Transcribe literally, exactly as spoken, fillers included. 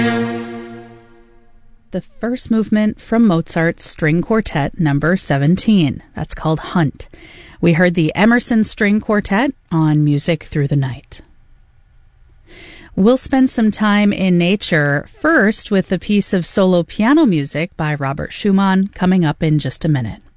The first movement from Mozart's String Quartet number seventeen. That's called Hunt. We heard the Emerson String Quartet on Music Through the Night. We'll spend some time in nature, first with a piece of solo piano music by Robert Schumann coming up in just a minute.